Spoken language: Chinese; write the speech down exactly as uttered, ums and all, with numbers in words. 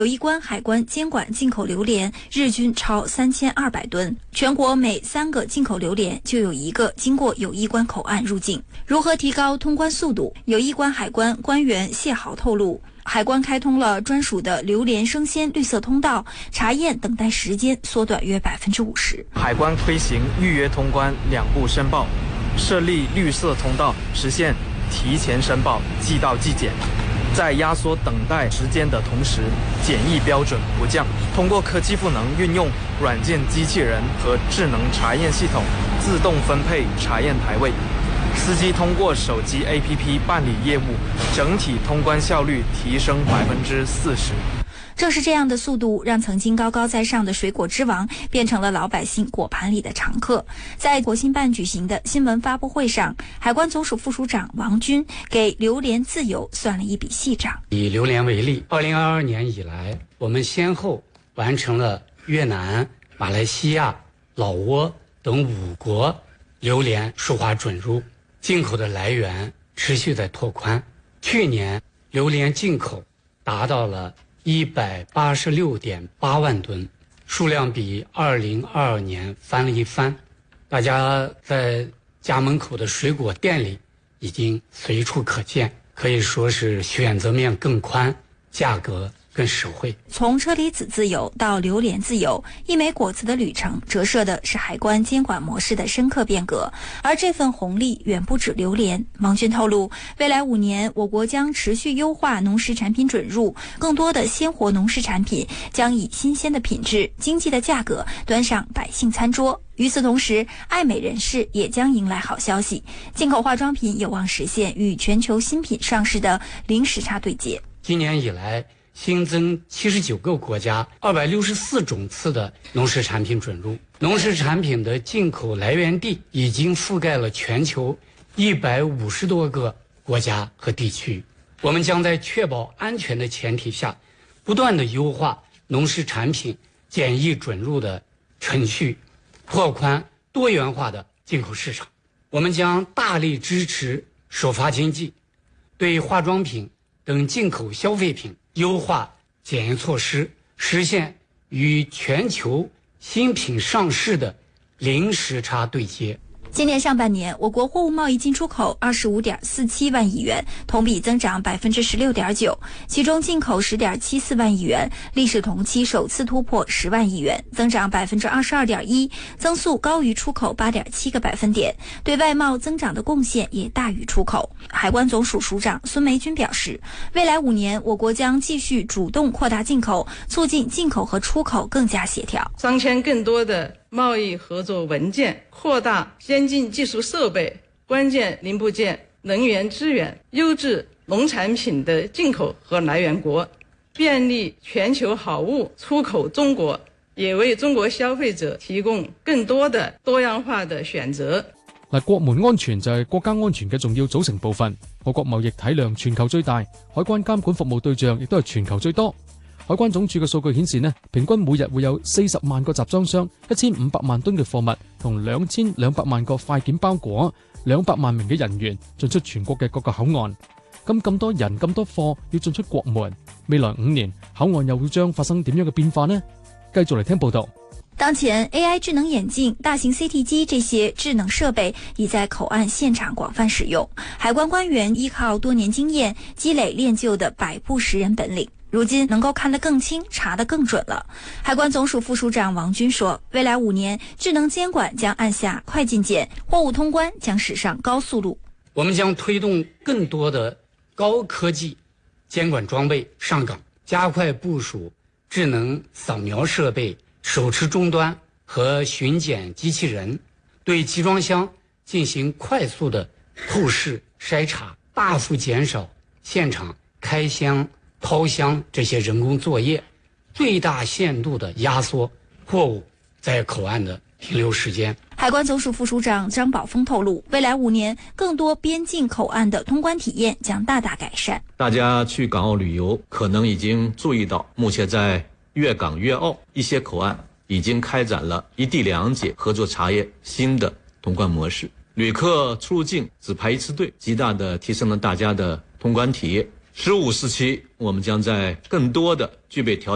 有一关海关监管进口榴莲日均超三千二百吨，全国每三个进口榴莲就有一个经过有一关口岸入境。如何提高通关速度？有一关海关官员谢豪透露，海关开通了专属的榴莲生鲜绿色通道，查验等待时间缩短约百分之五十。 海关推行预约通关两步申报，设立绿色通道，实现提前申报、即到即检。在压缩等待时间的同时，检疫标准不降。通过科技赋能运用软件机器人和智能查验系统，自动分配查验台位。司机通过手机 A P P 办理业务，整体通关效率提升百分之四十。 正是这样的速度，让曾经高高在上的水果之王变成了老百姓果盘里的常客。在国新办举行的新闻发布会上，海关总署副署长王军给榴莲自由算了一笔细账。 以榴莲为例，二零二二年以来，我们先后完成了越南、马来西亚、老挝等五国榴莲输华准入，进口的来源持续在拓宽。去年榴莲进口达到了一百八十六点八万吨，数量比二零二二年翻了一番。大家在家门口的水果店里已经随处可见，可以说是选择面更宽，价格更实惠。 从车厘子自由到榴莲自由，一枚果子的旅程折射的是海关监管模式的深刻变革，而这份红利远不止榴莲。王军透露，未来五年我国将持续优化农食产品准入，更多的鲜活农食产品将以新鲜的品质、经济的价格端上百姓餐桌。与此同时，爱美人士也将迎来好消息，进口化妆品有望实现与全球新品上市的零时差对接。 今年以来新增七十九个国家二百六十四种次的农食产品准入，农食产品的进口来源地已经覆盖了全球一百五十多个国家和地区。我们将在确保安全的前提下，不断地优化农食产品检疫准入的程序，拓宽多元化的进口市场。我们将大力支持首发经济，对化妆品等进口消费品优化检验措施，实现与全球新品上市的零时差对接。 今年上半年，我国货物贸易进出口二十五点四七万亿元，同比增长百分之十六点九，其中进口十点七四万亿元，历史同期首次突破十万亿元，增长百分之二十二点一，增速高于出口八点七个百分点，对外贸增长的贡献也大于出口。海关总署署长孙梅军表示，未来五年，我国将继续主动扩大进口，促进进口和出口更加协调， 商签更多的贸易合作文件，扩大先进技术设备、关键零部件、能源资源、优质农产品的进口和来源国，便利全球好物出口中國，也為中國消費者提供更多的多樣化的選擇。 嗱，國門安全就係國家安全嘅重要組成部分。我國貿易體量全球最大，海關監管服務對象亦都係全球最多。海關總署嘅數據顯示呢，平均每日會有四十萬個集裝箱、一千五百萬噸嘅貨物同兩千兩百萬個快件包裹、兩百萬名嘅人員進出全國嘅各個口岸。咁咁多人咁多貨要進出國門，未來五年口岸又會將發生點樣嘅變化呢？繼續嚟聽報道。 當前 A I 智能眼鏡、大型 C T 機這些智能設備已在口岸現場廣泛使用。海關官員依靠多年經驗，積累練就的百步識人本領。如今能夠看得更清，查得更準了。海關總署副署長王軍說，未來五年智能監管將按下快進鍵，貨物通關將駛上高速路。 我們將推動更多的高科技監管裝備上崗，加快部署智能掃描設備、手持終端和巡檢機器人，對集裝箱進行快速的透視篩查，大幅減少現場開箱掏箱這些人工作業，最大限度的壓縮貨物在口岸的停留時間。 海關總署副署長張寶峰透露，未來五年更多邊境口岸的通關體驗將大大改善。 大家去港澳旅遊可能已經注意到，目前在粵港粵澳一些口岸已經開展了一地兩檢合作查驗新的通關模式，旅客出入境只排一次隊，極大的提升了大家的通關體驗。十五時期，我們將在更多的具備條件